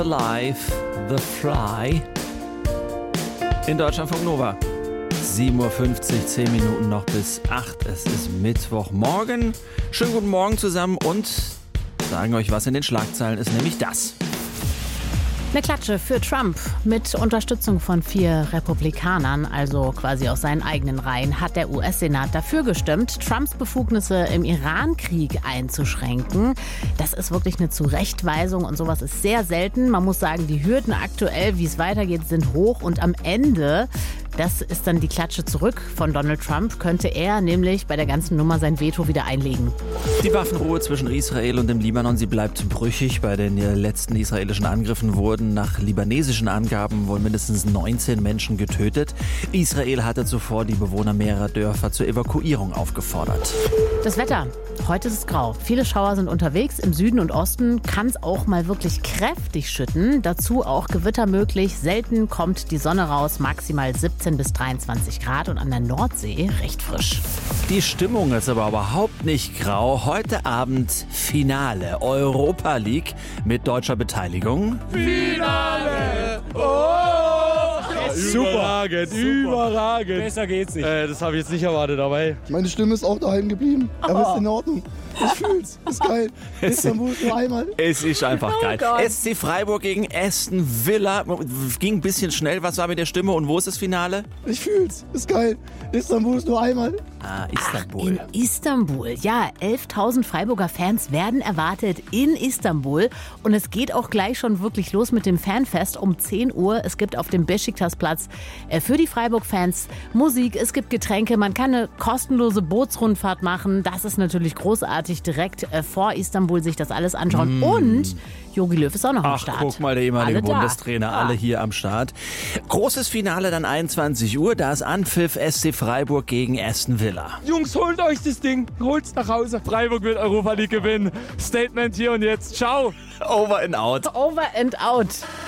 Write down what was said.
Live, The Fly. In Deutschlandfunk Nova. 7.50 Uhr, 10 Minuten noch bis 8. Es ist Mittwochmorgen. Schönen guten Morgen zusammen und sagen euch, was in den Schlagzeilen ist, nämlich das. Eine Klatsche für Trump. Mit Unterstützung von 4 Republikanern, also quasi aus seinen eigenen Reihen, hat der US-Senat dafür gestimmt, Trumps Befugnisse im Iran-Krieg einzuschränken. Das ist wirklich eine Zurechtweisung und sowas ist sehr selten. Man muss sagen, die Hürden aktuell, wie es weitergeht, sind hoch und am Ende, das ist dann die Klatsche zurück von Donald Trump, könnte er nämlich bei der ganzen Nummer sein Veto wieder einlegen. Die Waffenruhe zwischen Israel und dem Libanon, sie bleibt brüchig. Bei den letzten israelischen Angriffen wurden nach libanesischen Angaben wohl mindestens 19 Menschen getötet. Israel hatte zuvor die Bewohner mehrerer Dörfer zur Evakuierung aufgefordert. Das Wetter. Heute ist es grau. Viele Schauer sind unterwegs. Im Süden und Osten kann es auch mal wirklich kräftig schütten. Dazu auch Gewitter möglich. Selten kommt die Sonne raus. Maximal 17 bis 23 Grad und an der Nordsee recht frisch. Die Stimmung ist aber überhaupt nicht grau. Heute Abend Finale Europa League mit deutscher Beteiligung. Finale! Oh! Überragend. Besser geht's nicht. Das habe ich jetzt nicht erwartet dabei. Meine Stimme ist auch daheim geblieben, aber ist in Ordnung. Ich fühl's, ist geil. Istanbul nur einmal. Es ist einfach geil. Gott. SC Freiburg gegen Aston Villa. Ging ein bisschen schnell. Was war mit der Stimme und wo ist das Finale? Ich fühl's, ist geil. Istanbul ist nur einmal. Istanbul. In Istanbul, ja, 11.000 Freiburger Fans werden erwartet in Istanbul und es geht auch gleich schon wirklich los mit dem Fanfest um 10 Uhr. Es gibt auf dem Beşiktaşplatz für die Freiburg-Fans Musik, es gibt Getränke, man kann eine kostenlose Bootsrundfahrt machen. Das ist natürlich großartig, direkt vor Istanbul sich das alles anschauen und Jogi Löw ist auch noch am Start. Guck mal, der ehemalige Alle da. Bundestrainer, alle hier am Start. Großes Finale dann 21 Uhr, da ist Anpfiff SC Freiburg gegen Aston Villa. Jungs, holt euch das Ding. Holt's nach Hause. Freiburg wird Europa League gewinnen. Statement hier und jetzt. Ciao. Over and out. Over and out.